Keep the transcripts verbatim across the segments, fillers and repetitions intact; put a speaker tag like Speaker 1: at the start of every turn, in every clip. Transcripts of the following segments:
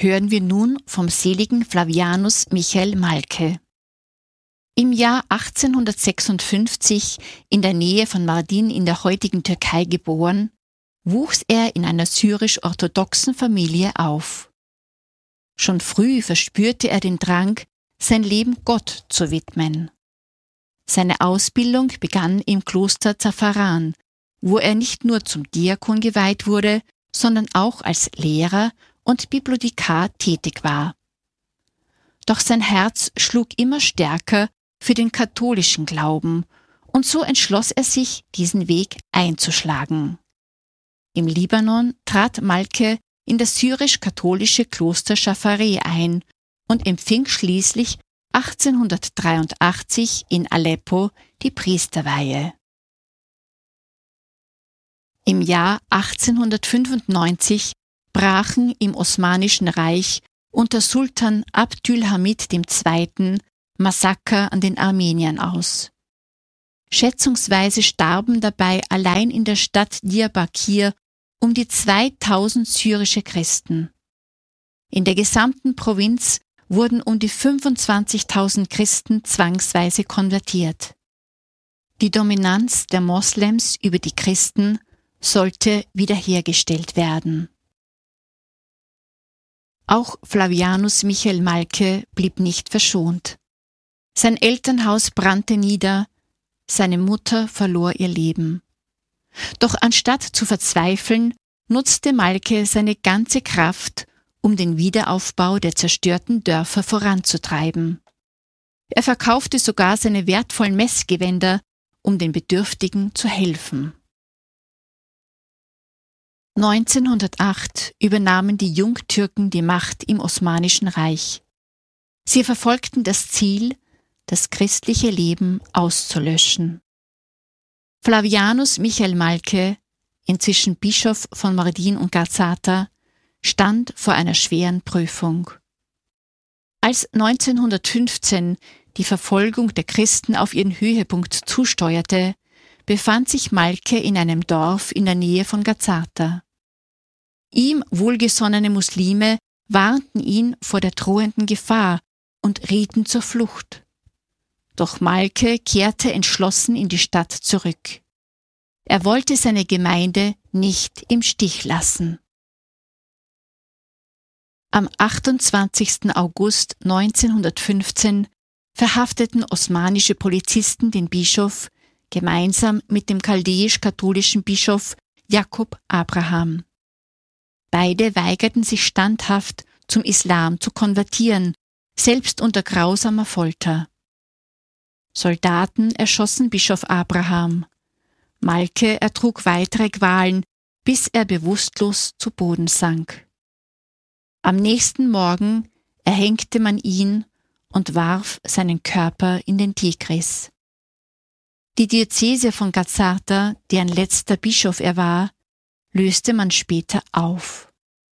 Speaker 1: hören wir nun vom seligen Flavianus Michael Malke. Im Jahr achtzehnhundertsechsundfünfzig in der Nähe von Mardin in der heutigen Türkei geboren, wuchs er in einer syrisch-orthodoxen Familie auf. Schon früh verspürte er den Drang, sein Leben Gott zu widmen. Seine Ausbildung begann im Kloster Zapharan, wo er nicht nur zum Diakon geweiht wurde, sondern auch als Lehrer und Bibliothekar tätig war. Doch sein Herz schlug immer stärker für den katholischen Glauben, und so entschloss er sich, diesen Weg einzuschlagen. Im Libanon trat Malke in das syrisch-katholische Kloster Schafare ein und empfing schließlich achtzehnhundertdreiundachtzig in Aleppo die Priesterweihe. Im Jahr achtzehnhundertfünfundneunzig brachen im Osmanischen Reich unter Sultan Abdülhamid der Zweite. Massaker an den Armeniern aus. Schätzungsweise starben dabei allein in der Stadt Diyarbakir um die zweitausend syrische Christen. In der gesamten Provinz wurden um die fünfundzwanzigtausend Christen zwangsweise konvertiert. Die Dominanz der Moslems über die Christen sollte wiederhergestellt werden. Auch Flavianus Michael Malke blieb nicht verschont. Sein Elternhaus brannte nieder, seine Mutter verlor ihr Leben. Doch anstatt zu verzweifeln, nutzte Malke seine ganze Kraft, um den Wiederaufbau der zerstörten Dörfer voranzutreiben. Er verkaufte sogar seine wertvollen Messgewänder, um den Bedürftigen zu helfen. neunzehnhundertacht übernahmen die Jungtürken die Macht im Osmanischen Reich. Sie verfolgten das Ziel, das christliche Leben auszulöschen. Flavianus Michael Malke, inzwischen Bischof von Mardin und Garzata, stand vor einer schweren Prüfung. Als neunzehnhundertfünfzehn die Verfolgung der Christen auf ihren Höhepunkt zusteuerte, befand sich Malke in einem Dorf in der Nähe von Garzata. Ihm wohlgesonnene Muslime warnten ihn vor der drohenden Gefahr und rieten zur Flucht. Doch Malke kehrte entschlossen in die Stadt zurück. Er wollte seine Gemeinde nicht im Stich lassen. Am achtundzwanzigsten August neunzehnhundertfünfzehn verhafteten osmanische Polizisten den Bischof gemeinsam mit dem chaldäisch-katholischen Bischof Jakob Abraham. Beide weigerten sich standhaft, zum Islam zu konvertieren, selbst unter grausamer Folter. Soldaten erschossen Bischof Abraham. Malke ertrug weitere Qualen, bis er bewusstlos zu Boden sank. Am nächsten Morgen erhängte man ihn und warf seinen Körper in den Tigris. Die Diözese von Gazzarta, deren letzter Bischof er war, löste man später auf.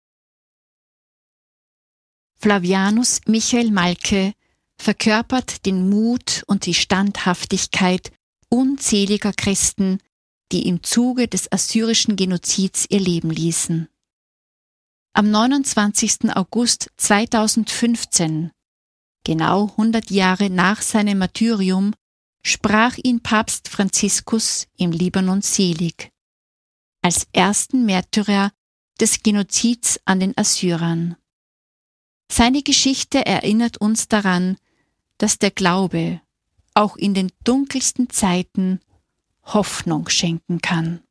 Speaker 1: Flavianus Michael Malke verkörpert den Mut und die Standhaftigkeit unzähliger Christen, die im Zuge des assyrischen Genozids ihr Leben ließen. Am neunundzwanzigsten August zweitausendfünfzehn, genau hundert Jahre nach seinem Martyrium, sprach ihn Papst Franziskus im Libanon selig, als ersten Märtyrer des Genozids an den Assyrern. Seine Geschichte erinnert uns daran, dass der Glaube auch in den dunkelsten Zeiten Hoffnung schenken kann.